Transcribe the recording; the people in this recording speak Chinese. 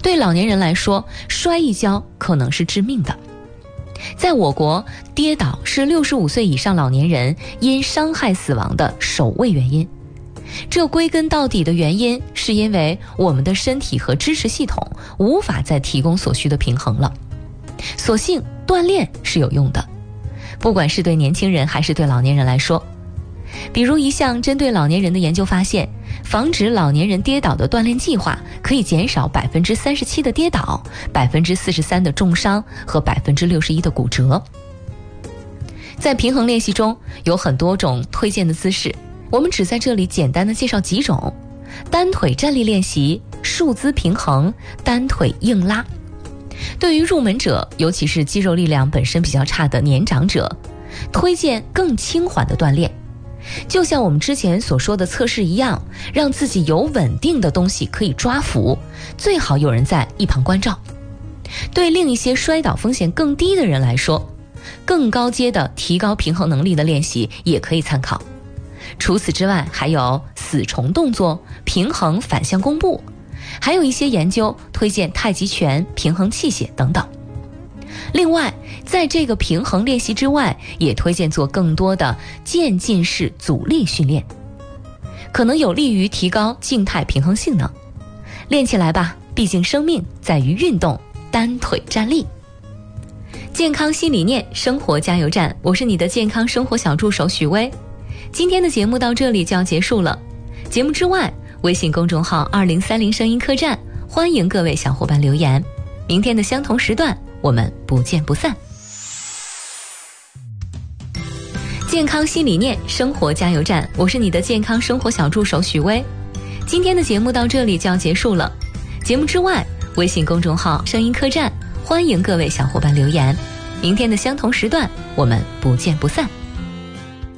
对老年人来说，摔一跤可能是致命的。在我国，跌倒是65岁以上老年人因伤害死亡的首位原因。这归根到底的原因是因为我们的身体和支持系统无法再提供所需的平衡了。所幸锻炼是有用的，不管是对年轻人还是对老年人来说。比如一项针对老年人的研究发现，防止老年人跌倒的锻炼计划可以减少37%的跌倒、43%的重伤和61%的骨折。在平衡练习中有很多种推荐的姿势，我们只在这里简单的介绍几种：单腿站立练习、竖姿平衡、单腿硬拉。对于入门者，尤其是肌肉力量本身比较差的年长者，推荐更轻缓的锻炼。就像我们之前所说的测试一样，让自己有稳定的东西可以抓扶，最好有人在一旁关照。对另一些摔倒风险更低的人来说，更高阶的提高平衡能力的练习也可以参考。除此之外，还有死虫动作、平衡反向弓步，还有一些研究推荐太极拳、平衡器械等等。另外，在这个平衡练习之外，也推荐做更多的渐进式阻力训练，可能有利于提高静态平衡性能。练起来吧，毕竟生命在于运动。单腿站立，健康新理念，生活加油站，我是你的健康生活小助手许巍。今天的节目到这里就要结束了。节目之外，微信公众号2030声音客栈，欢迎各位小伙伴留言。明天的相同时段，我们不见不散。健康新理念，生活加油站，我是你的健康生活小助手许巍。今天的节目到这里就要结束了。节目之外，微信公众号声音客栈，欢迎各位小伙伴留言。明天的相同时段，我们不见不散。